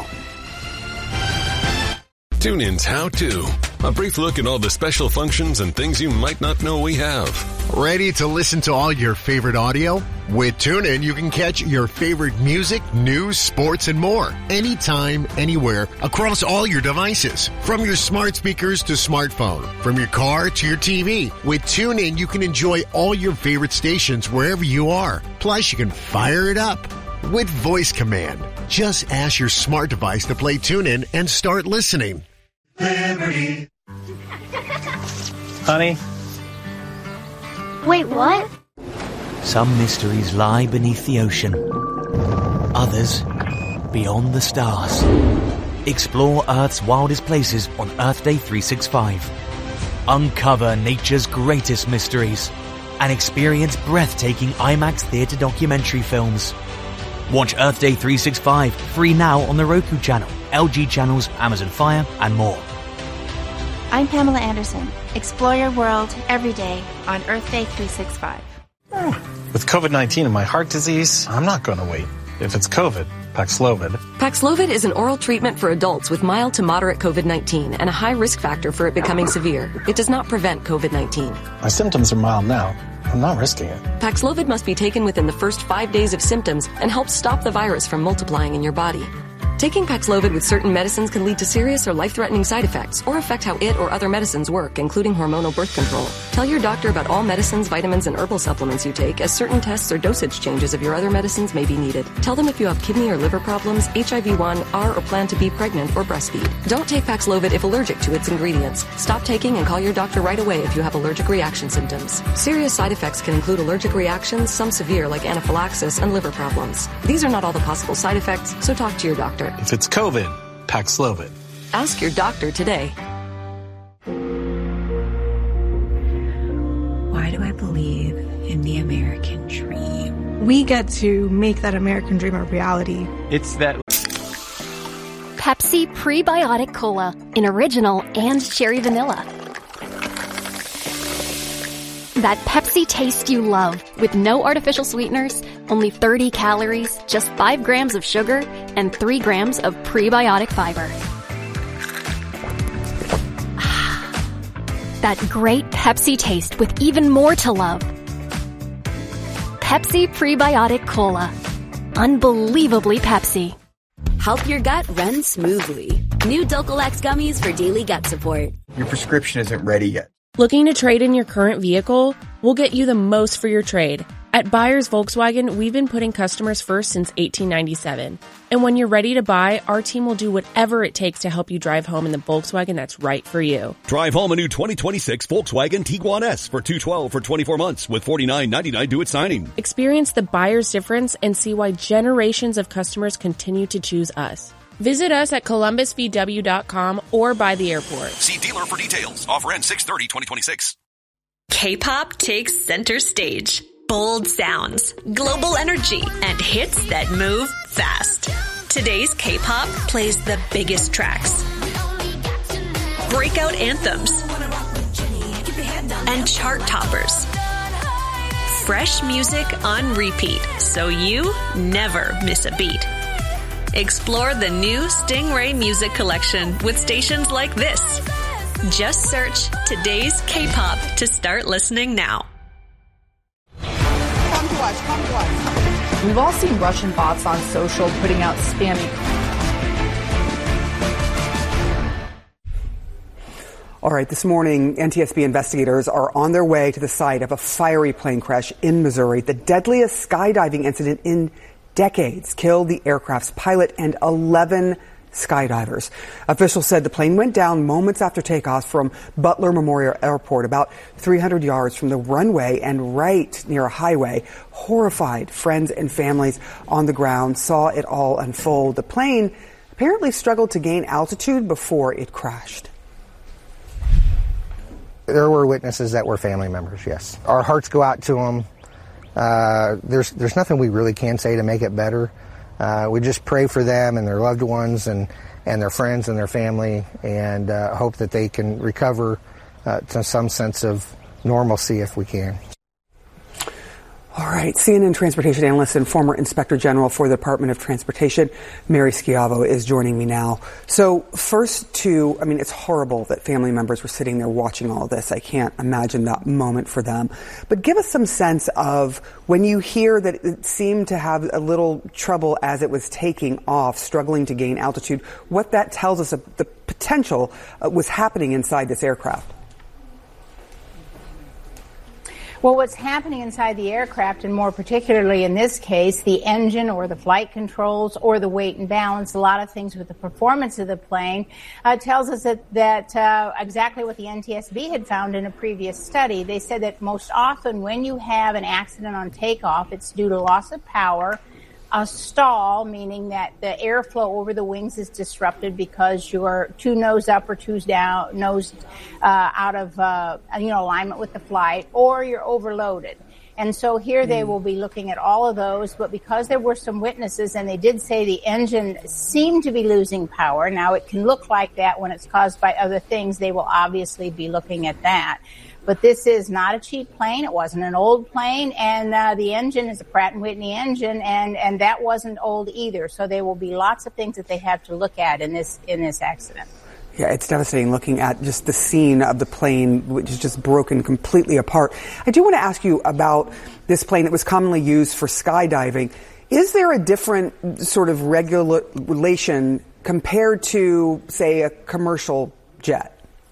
TuneIn's How To. A brief look at all the special functions and things you might not know we have. Ready to listen to all your favorite audio? With TuneIn, you can catch your favorite music, news, sports, and more. Anytime, anywhere, across all your devices. From your smart speakers to smartphone. From your car to your T V. With TuneIn, you can enjoy all your favorite stations wherever you are. Plus, you can fire it up with voice command. Just ask your smart device to play TuneIn and start listening. Liberty. Honey? Wait, what? Some mysteries lie beneath the ocean. Others, beyond the stars. Explore Earth's wildest places on Earth Day three sixty-five. Uncover nature's greatest mysteries and experience breathtaking IMAX theater documentary films. Watch Earth Day three sixty-five free now on the Roku channel, L G channels, Amazon Fire, and more. I'm Pamela Anderson. Explore your world every day on Earth Day three sixty-five. With COVID nineteen and my heart disease, I'm not going to wait. If it's COVID, Paxlovid. Paxlovid is an oral treatment for adults with mild to moderate COVID nineteen and a high risk factor for it becoming severe. It does not prevent COVID nineteen. My symptoms are mild now. I'm not risking it. Paxlovid must be taken within the first five days of symptoms and helps stop the virus from multiplying in your body. Taking Paxlovid with certain medicines can lead to serious or life-threatening side effects or affect how it or other medicines work, including hormonal birth control. Tell your doctor about all medicines, vitamins, and herbal supplements you take, as certain tests or dosage changes of your other medicines may be needed. Tell them if you have kidney or liver problems, H I V one, are or plan to be pregnant, or breastfeed. Don't take Paxlovid if allergic to its ingredients. Stop taking and call your doctor right away if you have allergic reaction symptoms. Serious side effects can include allergic reactions, some severe like anaphylaxis and liver problems. These are not all the possible side effects, so talk to your doctor. If it's COVID, Paxlovid. Ask your doctor today. Why do I believe in the American dream? We get to make that American dream a reality. It's that Pepsi Prebiotic Cola in original and cherry vanilla. That Pepsi taste you love with no artificial sweeteners, only thirty calories, just five grams of sugar, and three grams of prebiotic fiber. That great Pepsi taste with even more to love. Pepsi Prebiotic Cola. Unbelievably Pepsi. Help your gut run smoothly. New Dulcolax gummies for daily gut support. Your prescription isn't ready yet. Looking to trade in your current vehicle? We'll get you the most for your trade. At Buyers Volkswagen, we've been putting customers first since eighteen ninety-seven. And when you're ready to buy, our team will do whatever it takes to help you drive home in the Volkswagen that's right for you. Drive home a new twenty twenty-six Volkswagen Tiguan S for two hundred twelve dollars for twenty-four months with forty-nine ninety-nine due at signing. Experience the buyer's difference and see why generations of customers continue to choose us. Visit us at columbus v w dot com or by the airport. See dealer for details. Offer ends six thirty twenty twenty-six. K-pop takes center stage. Bold sounds, global energy, and hits that move fast. Today's K-pop plays the biggest tracks, breakout anthems, and chart toppers. Fresh music on repeat, so you never miss a beat. Explore the new Stingray Music Collection with stations like this. Just search Today's K-pop to start listening now. Come to us, come to us. We've all seen Russian bots on social putting out spammy. All right, this morning, N T S B investigators are on their way to the site of a fiery plane crash in Missouri. The deadliest skydiving incident in decades killed the aircraft's pilot and eleven skydivers. Officials said the plane went down moments after takeoff from Butler Memorial Airport, about three hundred yards from the runway and right near a highway. Horrified friends and families on the ground saw it all unfold. The plane apparently struggled to gain altitude before it crashed. There were witnesses that were family members, yes. Our hearts go out to them. Uh, there's there's nothing we really can say to make it better. Uh, we just pray for them and their loved ones and, and their friends and their family, and uh, hope that they can recover uh, to some sense of normalcy if we can. All right, C N N transportation analyst and former inspector general for the Department of Transportation, Mary Schiavo, is joining me now. So first to, I mean, it's horrible that family members were sitting there watching all of this. I can't imagine that moment for them. But give us some sense of when you hear that it seemed to have a little trouble as it was taking off, struggling to gain altitude, what that tells us of the potential uh, was happening inside this aircraft. Well, what's happening inside the aircraft, and more particularly in this case, the engine or the flight controls or the weight and balance, a lot of things with the performance of the plane, uh, tells us that, that uh, exactly what the N T S B had found in a previous study. They said that most often when you have an accident on takeoff, it's due to loss of power, a stall, meaning that the airflow over the wings is disrupted because you're two nose up or two down, nose uh, out of uh, you know alignment with the flight, or you're overloaded. And so here they will be looking at all of those, but because there were some witnesses and they did say the engine seemed to be losing power, now it can look like that when it's caused by other things, they will obviously be looking at that. But this is not a cheap plane. It wasn't an old plane, and uh, the engine is a Pratt and Whitney engine, and, and that wasn't old either. So there will be lots of things that they have to look at in this in this accident. Yeah, it's devastating looking at just the scene of the plane, which is just broken completely apart. I do want to ask you about this plane that was commonly used for skydiving. Is there a different sort of regulation compared to, say, a commercial jet?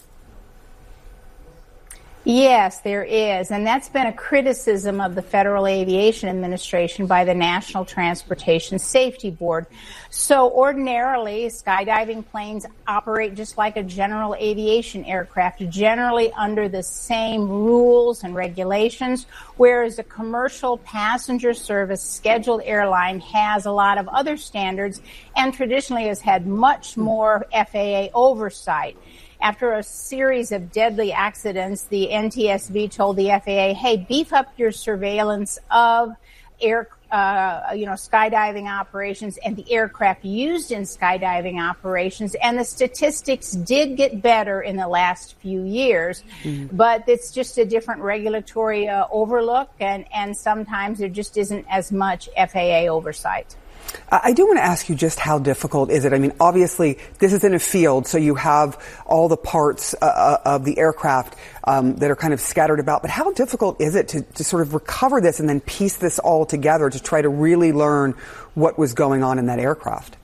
Yes, there is, and that's been a criticism of the Federal Aviation Administration by the National Transportation Safety Board. So ordinarily, skydiving planes operate just like a general aviation aircraft, generally under the same rules and regulations, whereas a commercial passenger service scheduled airline has a lot of other standards and traditionally has had much more F A A oversight. After a series of deadly accidents, the N T S B told the F A A, hey, beef up your surveillance of air, uh, you know, skydiving operations and the aircraft used in skydiving operations. And the statistics did get better in the last few years, mm. but it's just a different regulatory uh, overlook, and, and sometimes there just isn't as much F A A oversight. I do want to ask you just how difficult is it? I mean, obviously, this is in a field, so you have all the parts uh, of the aircraft um, that are kind of scattered about. But how difficult is it to, to sort of recover this and then piece this all together to try to really learn what was going on in that aircraft?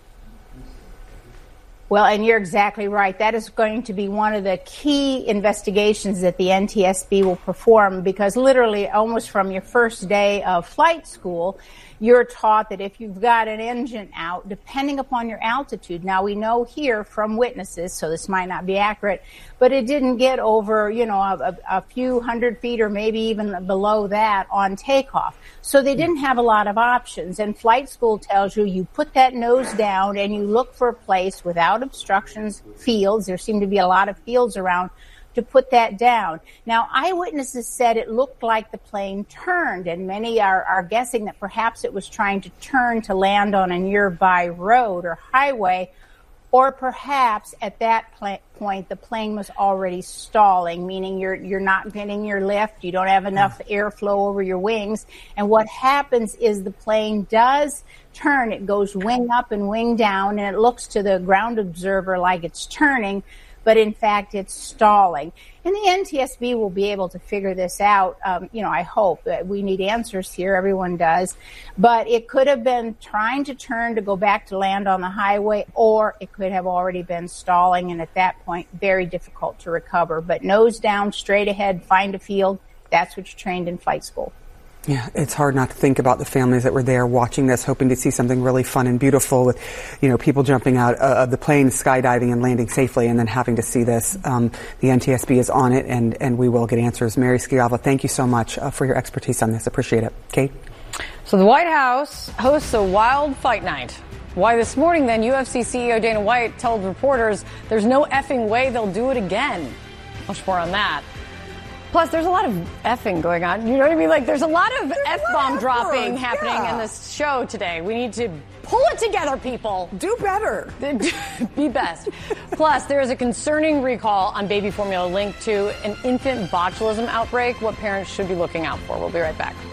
Well, and you're exactly right. That is going to be one of the key investigations that the N T S B will perform, because literally almost from your first day of flight school, you're taught that if you've got an engine out, depending upon your altitude, now we know here from witnesses, so this might not be accurate, but it didn't get over, you know, a, a few hundred feet or maybe even below that on takeoff. So they didn't have a lot of options. And flight school tells you, you put that nose down and you look for a place without obstructions, fields. There seem to be a lot of fields around, to put that down. Now, eyewitnesses said it looked like the plane turned, and many are, are guessing that perhaps it was trying to turn to land on a nearby road or highway, or perhaps at that pl- point the plane was already stalling, meaning you're you're not getting your lift, you don't have enough airflow over your wings, and what happens is the plane does turn. It goes wing up and wing down, and it looks to the ground observer like it's turning, but in fact it's stalling. And the N T S B will be able to figure this out. Um, you know, I hope that we need answers here. Everyone does. But it could have been trying to turn to go back to land on the highway, or it could have already been stalling, and at that point, very difficult to recover. But nose down, straight ahead, find a field. That's what you're trained in flight school. Yeah, it's hard not to think about the families that were there watching this, hoping to see something really fun and beautiful with, you know, people jumping out of the plane, skydiving and landing safely, and then having to see this. Um, the N T S B is on it, and, and we will get answers. Mary Schiava, thank you so much uh, for your expertise on this. Appreciate it. Kate? So the White House hosts a wild fight night. Why this morning, then, U F C C E O Dana White told reporters there's no effing way they'll do it again. Much more on that. Plus, there's a lot of effing going on. You know what I mean? Like, there's a lot of F-bomb dropping happening yeah. in this show today. We need to pull it together, people. Do better. Be best. Plus, there is a concerning recall on baby formula linked to an infant botulism outbreak. What parents should be looking out for. We'll be right back.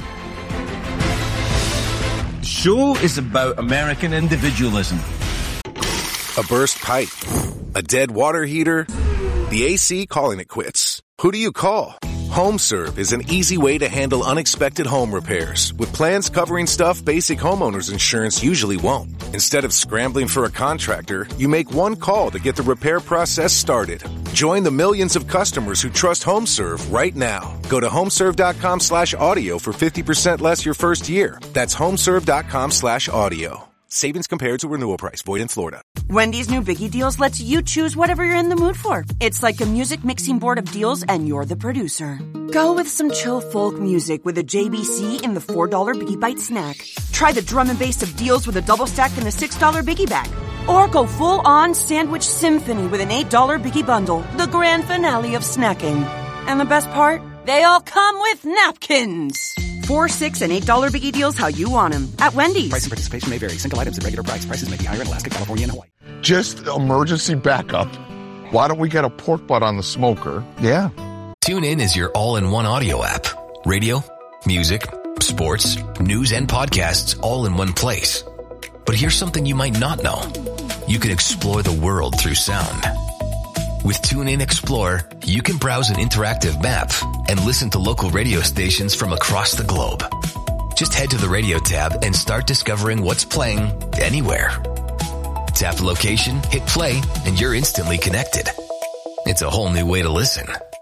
The show is about American individualism. A burst pipe. A dead water heater. The A C calling it quits. Who do you call? HomeServe is an easy way to handle unexpected home repairs with plans covering stuff basic homeowners insurance usually won't. Instead of scrambling for a contractor, you make one call to get the repair process started. Join the millions of customers who trust HomeServe right now. Go to homeserve.com slash audio for fifty percent less your first year. That's homeserve.com slash audio. Savings compared to renewal price. Void in Florida. Wendy's new Biggie Deals lets you choose whatever you're in the mood for. It's like a music mixing board of deals, and you're the producer. Go with some chill folk music with a J B C in the four dollar Biggie Bite snack. Try the drum and bass of deals with a double stack in the six dollar Biggie Bag. Or go full-on sandwich symphony with an eight dollar Biggie Bundle, the grand finale of snacking. And the best part? They all come with napkins. Four, six, and eight dollar Biggie Deals how you want them at Wendy's. Price and participation may vary. Single items at regular price. Prices may be higher in Alaska, California, and Hawaii. Just emergency backup. Why don't we get a pork butt on the smoker? Yeah. TuneIn is your all-in-one audio app. Radio, music, sports, news, and podcasts all in one place. But here's something you might not know. You can explore the world through sound. With TuneIn Explorer, you can browse an interactive map and listen to local radio stations from across the globe. Just head to the radio tab and start discovering what's playing anywhere. Tap the location, hit play, and you're instantly connected. It's a whole new way to listen.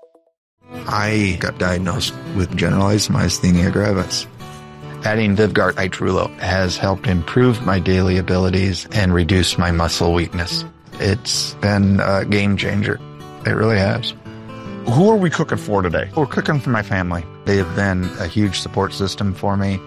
I got diagnosed with generalized myasthenia gravis. Adding Vyvgart Hytrulo has helped improve my daily abilities and reduce my muscle weakness. It's been a game changer. It really has. Who are we cooking for today? We're cooking for my family. They have been a huge support system for me.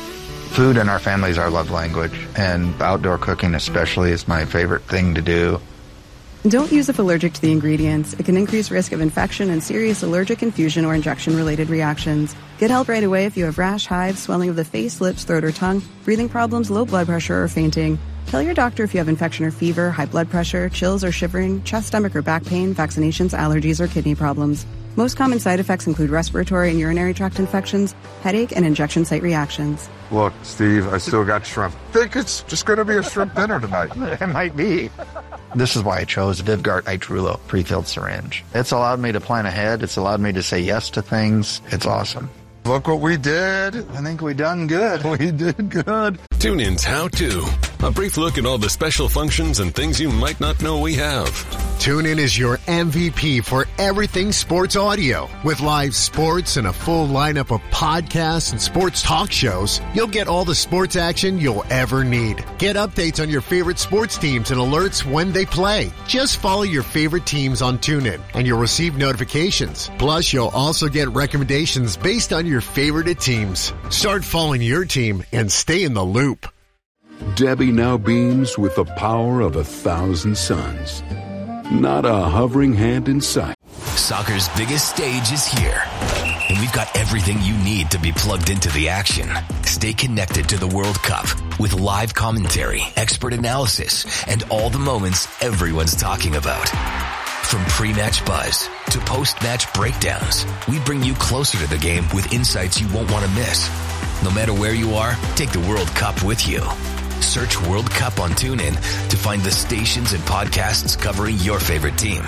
Food in our family is our love language, and outdoor cooking especially is my favorite thing to do. Don't use if allergic to the ingredients. It can increase risk of infection and serious allergic infusion or injection-related reactions. Get help right away if you have rash, hives, swelling of the face, lips, throat, or tongue, breathing problems, low blood pressure, or fainting. Tell your doctor if you have infection or fever, high blood pressure, chills or shivering, chest, stomach, or back pain, vaccinations, allergies, or kidney problems. Most common side effects include respiratory and urinary tract infections, headache, and injection site reactions. Look, Steve, I still got shrimp. I think it's just going to be a shrimp dinner tonight. It might be. This is why I chose Vyvgart Hytrulo pre-filled syringe. It's allowed me to plan ahead. It's allowed me to say yes to things. It's awesome. Look what we did. I think we done good. We did good. TuneIn's How To. A brief look at all the special functions and things you might not know we have. TuneIn is your M V P for everything sports audio. With live sports and a full lineup of podcasts and sports talk shows, you'll get all the sports action you'll ever need. Get updates on your favorite sports teams and alerts when they play. Just follow your favorite teams on TuneIn and you'll receive notifications. Plus, you'll also get recommendations based on your favorite teams. Start following your team and stay in the loop. Debbie now beams with the power of a thousand suns. Not a hovering hand in sight. Soccer's biggest stage is here, and we've got everything you need to be plugged into the action. Stay connected to the World Cup with live commentary, expert analysis, and all the moments everyone's talking about. From pre-match buzz to post-match breakdowns, we bring you closer to the game with insights you won't want to miss. No matter where you are, take the World Cup with you. Search World Cup on TuneIn to find the stations and podcasts covering your favorite team.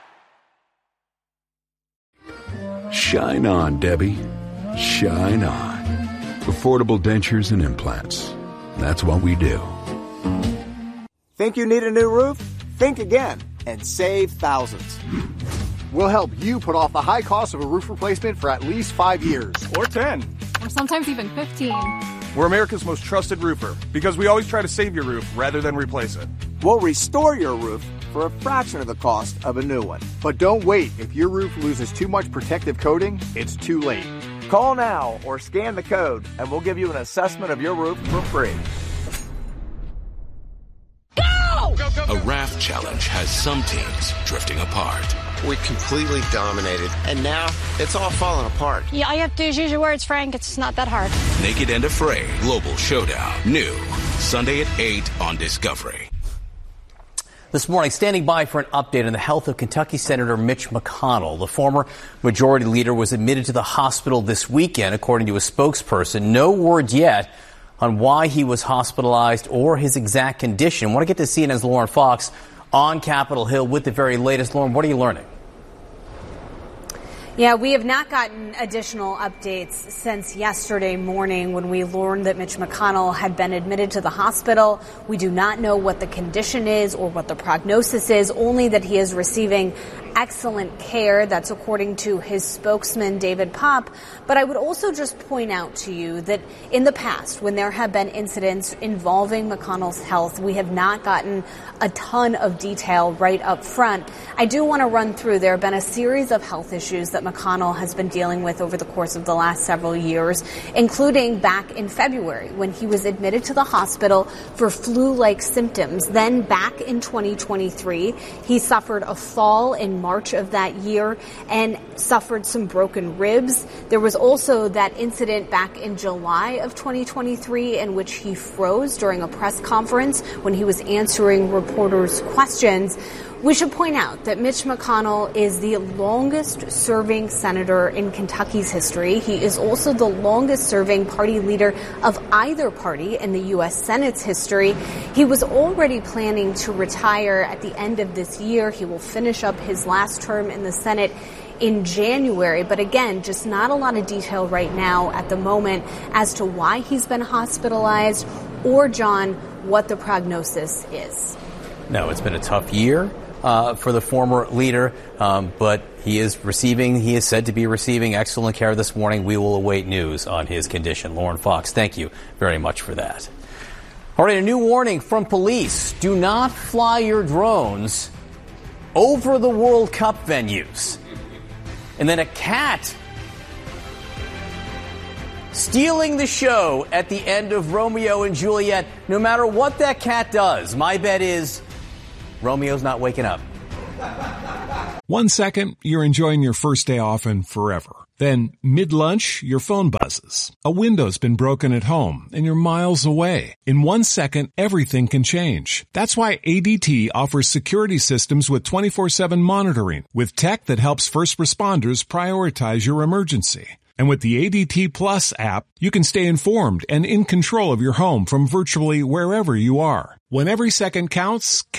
Shine on, Debbie. Shine on. Affordable dentures and implants. That's what we do. Think you need a new roof? Think again and save thousands. We'll help you put off the high cost of a roof replacement for at least five years. Or ten. Or sometimes even fifteen. We're America's most trusted roofer because we always try to save your roof rather than replace it. We'll restore your roof for a fraction of the cost of a new one. But don't wait. If your roof loses too much protective coating, it's too late. Call now or scan the code and we'll give you an assessment of your roof for free. Go! Go, go, go! A raft challenge has some teams drifting apart. We completely dominated, and now it's all falling apart. Yeah, all you have to do is use your words, Frank. It's not that hard. Naked and Afraid Global Showdown. New. Sunday at eight on Discovery. This morning, standing by for an update on the health of Kentucky Senator Mitch McConnell. The former majority leader was admitted to the hospital this weekend, according to a spokesperson. No word yet on why he was hospitalized or his exact condition. I want to get to C N N's Lauren Fox on Capitol Hill with the very latest. Lauren, what are you learning? Yeah, we have not gotten additional updates since yesterday morning when we learned that Mitch McConnell had been admitted to the hospital. We do not know what the condition is or what the prognosis is, only that he is receiving excellent care. That's according to his spokesman, David Popp. But I would also just point out to you that in the past, when there have been incidents involving McConnell's health, we have not gotten a ton of detail right up front. I do want to run through. There have been a series of health issues that McConnell has been dealing with over the course of the last several years, including back in February when he was admitted to the hospital for flu-like symptoms. Then back in twenty twenty-three, he suffered a fall in March of that year and suffered some broken ribs. There was also that incident back in July of twenty twenty-three in which he froze during a press conference when he was answering reporters' questions. We should point out that Mitch McConnell is the longest-serving senator in Kentucky's history. He is also the longest-serving party leader of either party in the U S Senate's history. He was already planning to retire at the end of this year. He will finish up his last term in the Senate in January. But again, just not a lot of detail right now at the moment as to why he's been hospitalized or, John, what the prognosis is. No, it's been a tough year uh, for the former leader, um, but he is receiving, he is said to be receiving excellent care this morning. We will await news on his condition. Lauren Fox, thank you very much for that. All right, a new warning from police. Do not fly your drones over the World Cup venues. And then a cat stealing the show at the end of Romeo and Juliet. No matter what that cat does, my bet is Romeo's not waking up. One second, you're enjoying your first day off and forever. Then, mid-lunch, your phone buzzes. A window's been broken at home, and you're miles away. In one second, everything can change. That's why A D T offers security systems with twenty-four seven monitoring, with tech that helps first responders prioritize your emergency. And with the A D T Plus app, you can stay informed and in control of your home from virtually wherever you are. When every second counts,